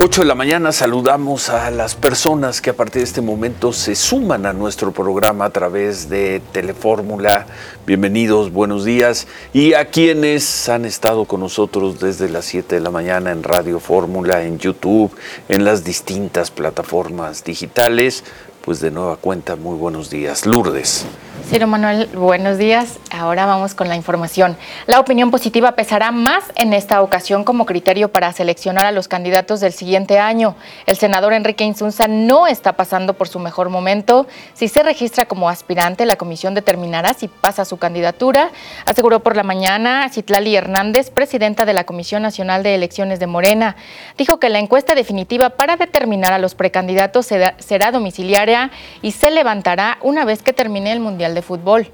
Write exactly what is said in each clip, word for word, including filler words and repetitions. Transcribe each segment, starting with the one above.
ocho de la mañana saludamos a las personas que a partir de este momento se suman a nuestro programa a través de Telefórmula. Bienvenidos, buenos días. Y a quienes han estado con nosotros desde las siete de la mañana en Radio Fórmula, en YouTube, en las distintas plataformas digitales, pues de nueva cuenta, muy buenos días. Lourdes. Ciro Manuel, buenos días. Ahora vamos con la información. La opinión positiva pesará más en esta ocasión como criterio para seleccionar a los candidatos del siguiente año. El senador Enrique Insunza no está pasando por su mejor momento. Si se registra como aspirante, la comisión determinará si pasa su candidatura, aseguró por la mañana Citlali Hernández, presidenta de la Comisión Nacional de Elecciones de Morena. Dijo que la encuesta definitiva para determinar a los precandidatos será, será domiciliaria y se levantará una vez que termine el Mundial de Fútbol.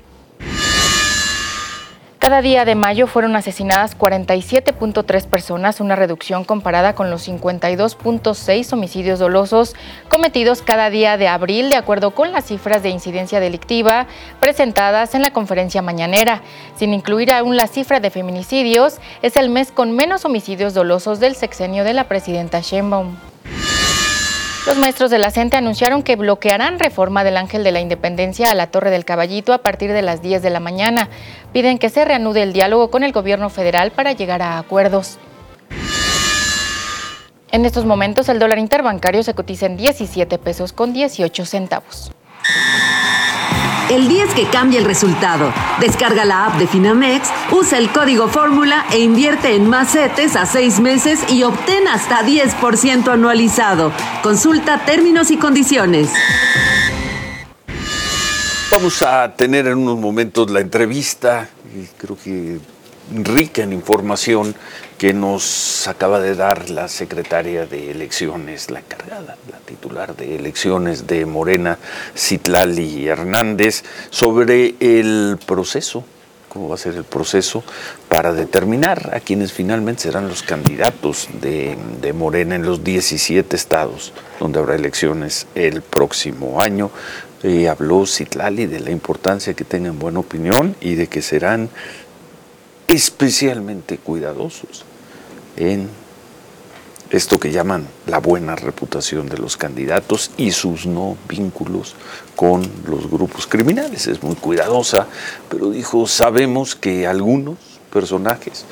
Cada día de mayo fueron asesinadas cuarenta y siete punto tres personas, una reducción comparada con los cincuenta y dos punto seis homicidios dolosos cometidos cada día de abril, de acuerdo con las cifras de incidencia delictiva presentadas en la conferencia mañanera. Sin incluir aún la cifra de feminicidios, es el mes con menos homicidios dolosos del sexenio de la presidenta Sheinbaum. Los maestros de la CENTE anunciaron que bloquearán reforma del Ángel de la Independencia a la Torre del Caballito a partir de las diez de la mañana. Piden que se reanude el diálogo con el gobierno federal para llegar a acuerdos. En estos momentos el dólar interbancario se cotiza en diecisiete pesos con dieciocho centavos. El día es que cambia el resultado. Descarga la app de Finamex, usa el código Fórmula e invierte en más CETES a seis meses y obtén hasta diez por ciento anualizado. Consulta términos y condiciones. Vamos a tener en unos momentos la entrevista, y creo que rica en información, que nos acaba de dar la secretaria de Elecciones, la encargada, la titular de Elecciones de Morena, Citlali Hernández, sobre el proceso, cómo va a ser el proceso para determinar a quienes finalmente serán los candidatos de, de Morena en los diecisiete estados donde habrá elecciones el próximo año. Eh, habló Citlali de la importancia que tengan buena opinión y de que serán especialmente cuidadosos en esto que llaman la buena reputación de los candidatos y sus no vínculos con los grupos criminales. Es muy cuidadosa, pero dijo, sabemos que algunos personajes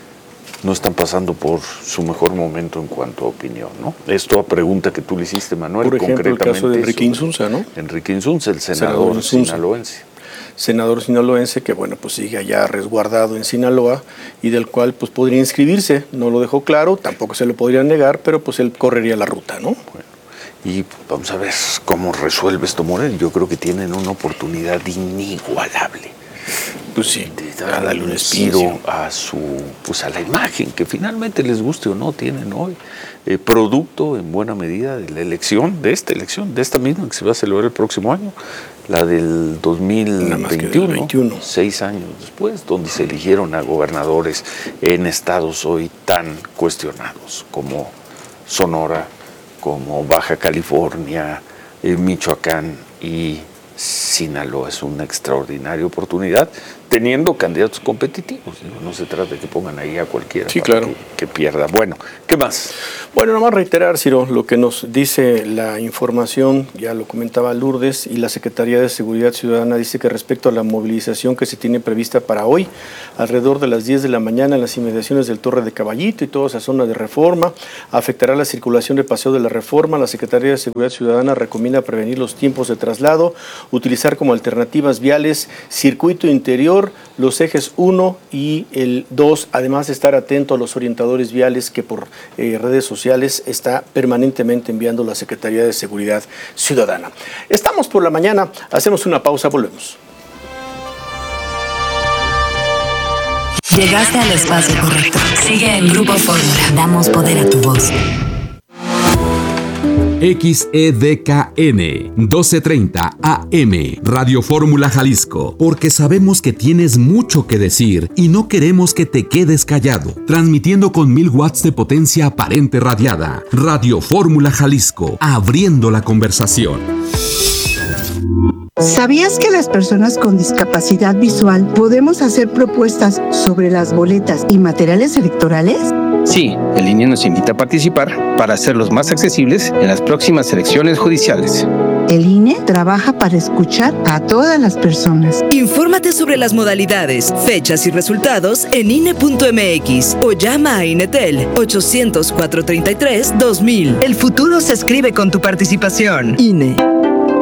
no están pasando por su mejor momento en cuanto a opinión, ¿no? Esto a pregunta que tú le hiciste, Manuel, por ejemplo, concretamente. El caso de Enrique Insunza, ¿no? Enrique Insunza, el senador, senador sinaloense. senador sinaloense que, bueno, pues sigue allá resguardado en Sinaloa y del cual, pues, podría inscribirse. No lo dejó claro, tampoco se lo podrían negar, pero, pues, él correría la ruta, ¿no? Bueno, y vamos a ver cómo resuelve esto Morena. Yo creo que tienen una oportunidad inigualable. Pues sí, de darle un respiro a su, pues a la imagen que finalmente, les guste o no, tienen hoy, eh, producto en buena medida de la elección, de esta elección, de esta misma que se va a celebrar el próximo año, la del dos mil veintiuno, seis años después, donde se eligieron a gobernadores en estados hoy tan cuestionados como Sonora, como Baja California, eh, Michoacán y Sinaloa. Es una extraordinaria oportunidad teniendo candidatos competitivos. No se trata de que pongan ahí a cualquiera, sí, claro, que, que pierda. Bueno, ¿qué más? Bueno, nada más reiterar, Ciro, lo que nos dice la información, ya lo comentaba Lourdes, y la Secretaría de Seguridad Ciudadana dice que respecto a la movilización que se tiene prevista para hoy, alrededor de las diez de la mañana en las inmediaciones del Torre de Caballito y toda esa zona de Reforma, afectará la circulación de Paseo de la Reforma. La Secretaría de Seguridad Ciudadana recomienda prevenir los tiempos de traslado, utilizar como alternativas viales circuito interior, los ejes uno y el dos, además de estar atento a los orientadores viales que por eh, redes sociales está permanentemente enviando la Secretaría de Seguridad Ciudadana. Estamos por la mañana, hacemos una pausa, volvemos. Llegaste al espacio correcto. Sigue en Grupo Fórmula. Damos poder a tu voz. X E D K N doce treinta A M Radio Fórmula Jalisco, porque sabemos que tienes mucho que decir y no queremos que te quedes callado. Transmitiendo con mil watts de potencia aparente radiada. Radio Fórmula Jalisco, abriendo la conversación. ¿Sabías que las personas con discapacidad visual podemos hacer propuestas sobre las boletas y materiales electorales? Sí, el I N E nos invita a participar para hacerlos más accesibles en las próximas elecciones judiciales. El I N E trabaja para escuchar a todas las personas. Infórmate sobre las modalidades, fechas y resultados en I N E punto M X o llama a INETEL ochocientos, cuatrocientos treinta y tres, dos mil. El futuro se escribe con tu participación. I N E.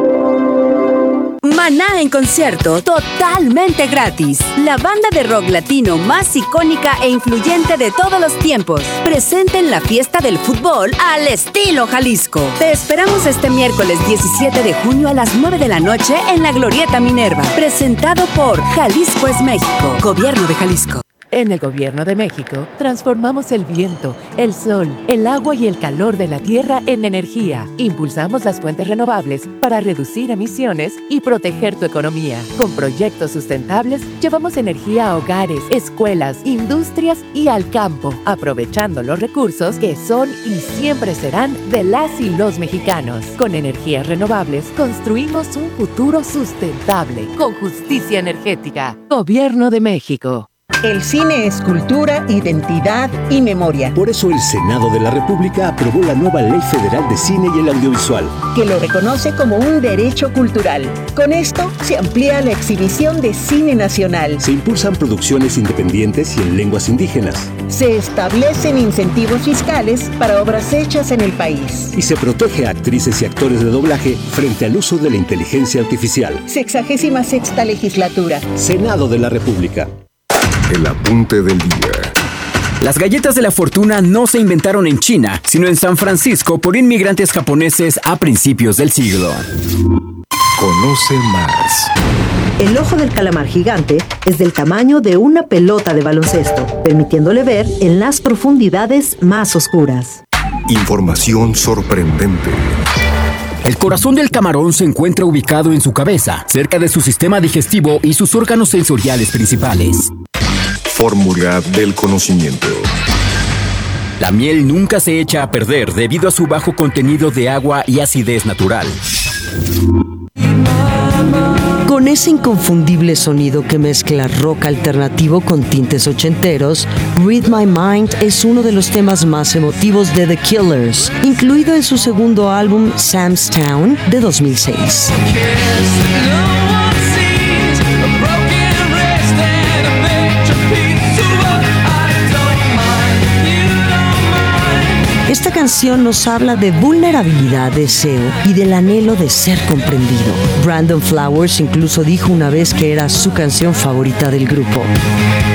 Maná en concierto, totalmente gratis. La banda de rock latino más icónica e influyente de todos los tiempos. Presente en la fiesta del fútbol al estilo Jalisco. Te esperamos este miércoles diecisiete de junio a las nueve de la noche en la Glorieta Minerva. Presentado por Jalisco es México. Gobierno de Jalisco. En el Gobierno de México, transformamos el viento, el sol, el agua y el calor de la tierra en energía. Impulsamos las fuentes renovables para reducir emisiones y proteger tu economía. Con proyectos sustentables, llevamos energía a hogares, escuelas, industrias y al campo, aprovechando los recursos que son y siempre serán de las y los mexicanos. Con energías renovables, construimos un futuro sustentable, con justicia energética. Gobierno de México. El cine es cultura, identidad y memoria. Por eso el Senado de la República aprobó la nueva Ley Federal de Cine y el Audiovisual, que lo reconoce como un derecho cultural. Con esto se amplía la exhibición de cine nacional. Se impulsan producciones independientes y en lenguas indígenas. Se establecen incentivos fiscales para obras hechas en el país. Y se protege a actrices y actores de doblaje frente al uso de la inteligencia artificial. Sexagésima sexta legislatura. Senado de la República. El apunte del día. Las galletas de la fortuna no se inventaron en China, sino en San Francisco por inmigrantes japoneses a principios del siglo. Conoce más. El ojo del calamar gigante es del tamaño de una pelota de baloncesto, permitiéndole ver en las profundidades más oscuras. Información sorprendente. El corazón del camarón se encuentra ubicado en su cabeza, cerca de su sistema digestivo y sus órganos sensoriales principales. Fórmula del conocimiento. La miel nunca se echa a perder debido a su bajo contenido de agua y acidez natural. Con ese inconfundible sonido que mezcla rock alternativo con tintes ochenteros, Read My Mind es uno de los temas más emotivos de The Killers, incluido en su segundo álbum Sam's Town de dos mil seis. Esta canción nos habla de vulnerabilidad, deseo y del anhelo de ser comprendido. Brandon Flowers incluso dijo una vez que era su canción favorita del grupo.